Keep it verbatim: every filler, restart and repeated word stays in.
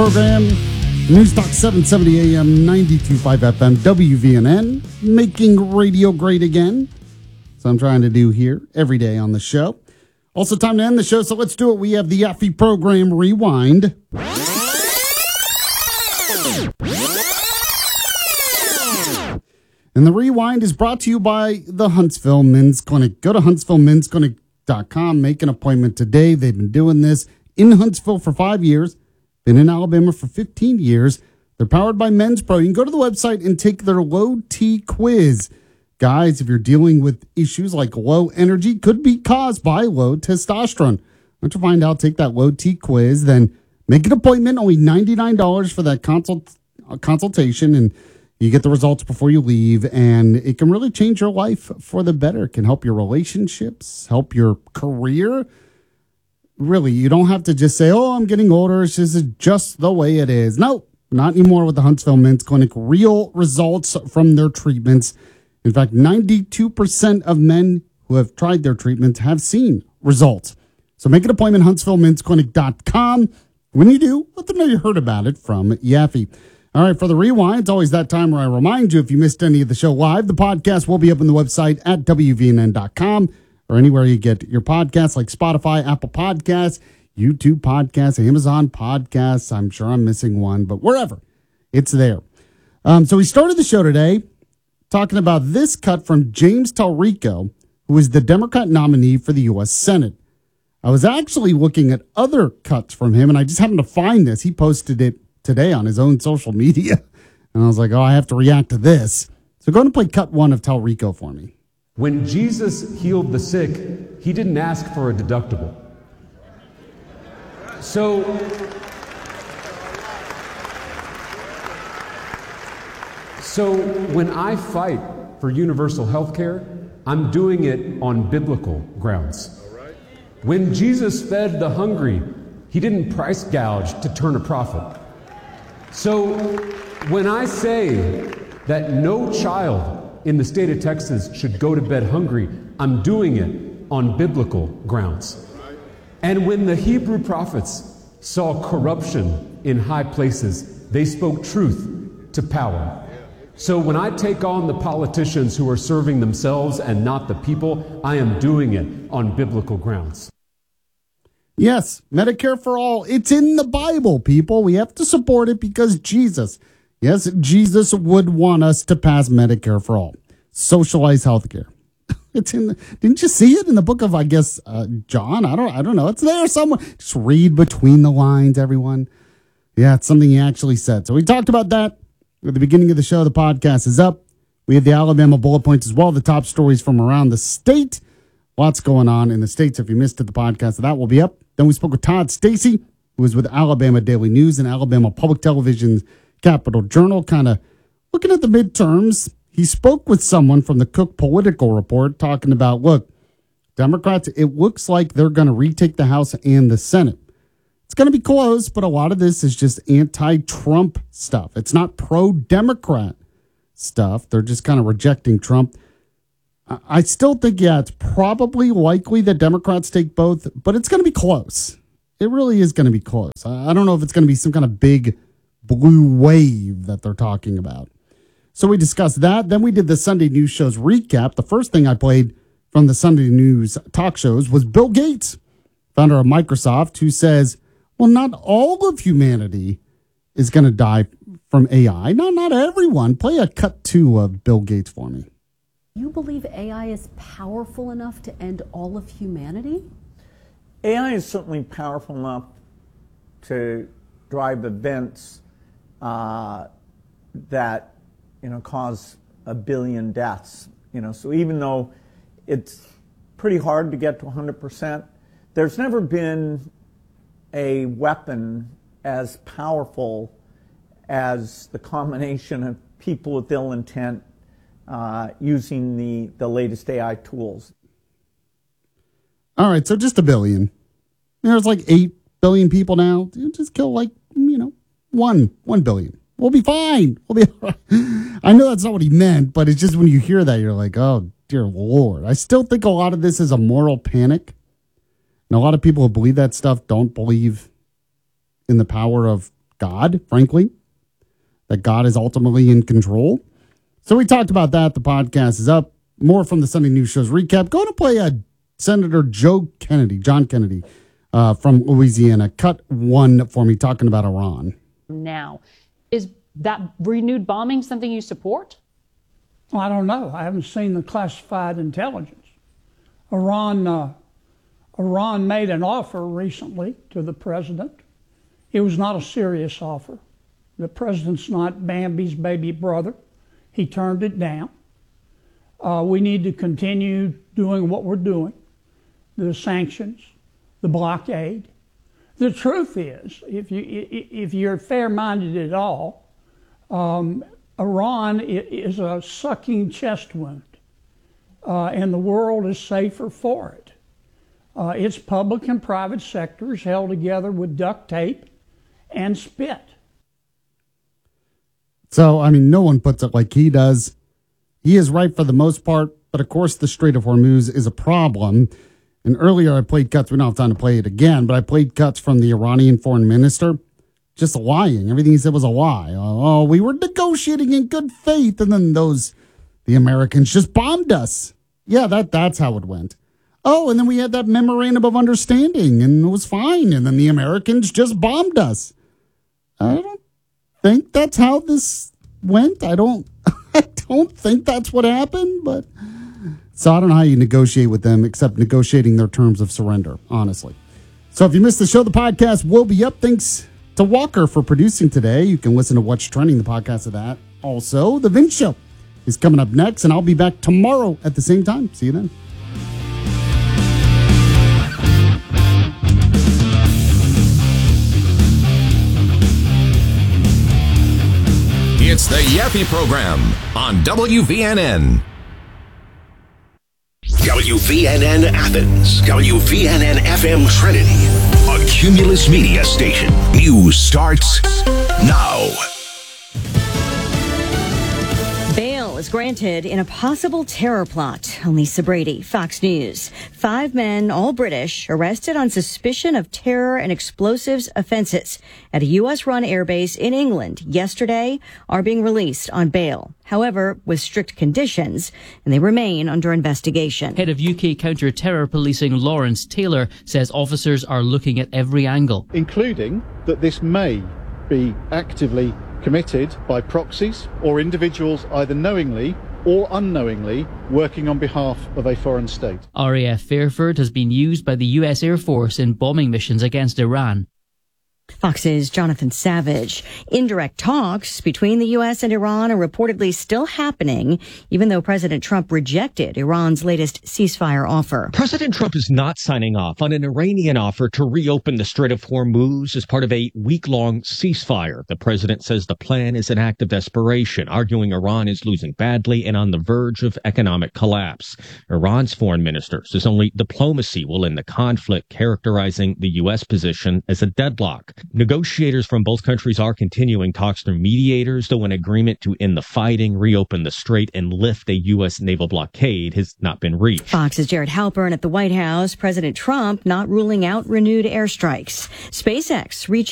program. News Talk seven seventy A M, ninety-two point five F M, W V N N, making radio great again. So I'm trying to do here every day on the show. Also, time to end the show, so let's do it. We have the Yaffee program rewind. And the rewind is brought to you by the Huntsville Men's Clinic. Go to huntsville men's clinic dot com. Make an appointment today. They've been doing this in Huntsville for five years. Been in Alabama for fifteen years. They're powered by Men's Pro. You can go to the website and take their low T quiz. Guys, if you're dealing with issues like low energy, could be caused by low testosterone. Once you find out, take that low T quiz, then make an appointment. Only ninety-nine dollars for that consult, uh, consultation, and you get the results before you leave, and it can really change your life for the better. It can help your relationships, help your career. Really, you don't have to just say, oh, I'm getting older. This is just the way it is. No, not anymore with the Huntsville Men's Clinic. Real results from their treatments. In fact, ninety-two percent of men who have tried their treatments have seen results. So make an appointment, huntsville men's clinic dot com. When you do, let them know you heard about it from Yaffee. All right, for the rewind, it's always that time where I remind you, if you missed any of the show live, the podcast will be up on the website at W V N N dot com or anywhere you get your podcasts like Spotify, Apple Podcasts, YouTube Podcasts, Amazon Podcasts. I'm sure I'm missing one, but wherever, it's there. Um, so we started the show today talking about this cut from James Talrico, who is the Democrat nominee for the U S Senate. I was actually looking at other cuts from him, and I just happened to find this. He posted it today on his own social media. And I was like, oh, I have to react to this. So go ahead and play cut one of Talrico for me. When Jesus healed the sick, he didn't ask for a deductible. So, so when I fight for universal health care, I'm doing it on biblical grounds. When Jesus fed the hungry, he didn't price gouge to turn a profit. So when I say that no child in the state of Texas should go to bed hungry, I'm doing it on biblical grounds. And when the Hebrew prophets saw corruption in high places, they spoke truth to power. So when I take on the politicians who are serving themselves and not the people, I am doing it on biblical grounds. Yes, Medicare for all. It's in the Bible, people. We have to support it because Jesus, yes, Jesus would want us to pass Medicare for all. Socialized healthcare. It's in the, didn't you see it in the book of, I guess, uh, John? I don't I don't know. It's there somewhere. Just read between the lines, everyone. Yeah, it's something he actually said. So we talked about that at the beginning of the show. The podcast is up. We have the Alabama bullet points as well, the top stories from around the state. Lots going on in the states. If you missed it, the podcast, that will be up. Then we spoke with Todd Stacy, who was with Alabama Daily News and Alabama Public Television's Capital Journal, kind of looking at the midterms. He spoke with someone from the Cook Political Report talking about, look, Democrats, it looks like they're going to retake the House and the Senate. It's going to be close, but a lot of this is just anti-Trump stuff. It's not pro-Democrat stuff. They're just kind of rejecting Trump. I still think, yeah, it's probably likely that Democrats take both, but it's going to be close. It really is going to be close. I don't know if it's going to be some kind of big blue wave that they're talking about. So we discussed that. Then we did the Sunday News Show's recap. The first thing I played from the Sunday News talk shows was Bill Gates, founder of Microsoft, who says, well, not all of humanity is going to die from A I. No, not everyone. Play a cut two of Bill Gates for me. You believe A I is powerful enough to end all of humanity? A I is certainly powerful enough to drive events uh, that, you know, cause a billion deaths. You know, so even though it's pretty hard to get to one hundred percent, there's never been a weapon as powerful as the combination of people with ill intent Uh, using the, the latest A I tools. All right, so just a billion. There's like eight billion people now. Just kill like, you know, one, one billion. We'll be fine. We'll be. I know that's not what he meant, but it's just when you hear that, you're like, oh, dear Lord. I still think a lot of this is a moral panic. And a lot of people who believe that stuff don't believe in the power of God, frankly, that God is ultimately in control. So we talked about that. The podcast is up. More from the Sunday News Show's recap. Go to play uh, Senator Joe Kennedy, John Kennedy uh, from Louisiana. Cut one for me talking about Iran. Now, is that renewed bombing something you support? Well, I don't know. I haven't seen the classified intelligence. Iran, uh, Iran made an offer recently to the president. It was not a serious offer. The president's not Bambi's baby brother. He turned it down. Uh, we need to continue doing what we're doing, the sanctions, the blockade. The truth is, if, you, if you're fair-minded at all, um, Iran is a sucking chest wound, uh, and the world is safer for it. Uh, its public and private sectors held together with duct tape and spit. So, I mean, no one puts it like he does. He is right for the most part, but of course the Strait of Hormuz is a problem. And earlier I played cuts, we don't have time to play it again, but I played cuts from the Iranian foreign minister just lying. Everything he said was a lie. Oh, we were negotiating in good faith, and then those, the Americans just bombed us. Yeah, that that's how it went. Oh, and then we had that memorandum of understanding, and it was fine, and then the Americans just bombed us. I don't think that's how this went. I don't I don't think that's what happened, but so I don't know how you negotiate with them except negotiating their terms of surrender, honestly. So if you missed the show, the podcast will be up. Thanks to Walker for producing today. You can listen to What's Trending, the podcast of that. Also, The Vince Show is coming up next, and I'll be back tomorrow at the same time. See you then. It's the Yappy Program on W V N N. W V N N Athens, W V N N F M Trinity, a Cumulus Media station. News starts now. Bail is granted in a possible terror plot. Lisa Brady, Fox News. Five men, all British, arrested on suspicion of terror and explosives offenses at a U S-run airbase in England yesterday are being released on bail. However, with strict conditions, and they remain under investigation. Head of U K counter-terror policing Lawrence Taylor says officers are looking at every angle, including that this may be actively committed by proxies or individuals either knowingly or unknowingly working on behalf of a foreign state. R A F Fairford has been used by the U S Air Force in bombing missions against Iran. Fox's Jonathan Savage. Indirect talks between the U S and Iran are reportedly still happening, even though President Trump rejected Iran's latest ceasefire offer. President Trump is not signing off on an Iranian offer to reopen the Strait of Hormuz as part of a week-long ceasefire. The president says the plan is an act of desperation, arguing Iran is losing badly and on the verge of economic collapse. Iran's foreign minister says only diplomacy will end the conflict, characterizing the U S position as a deadlock. Negotiators from both countries are continuing talks through mediators, though an agreement to end the fighting, reopen the strait, and lift a U S naval blockade has not been reached. Fox's Jared Halpern at the White House. President Trump not ruling out renewed airstrikes. SpaceX reaching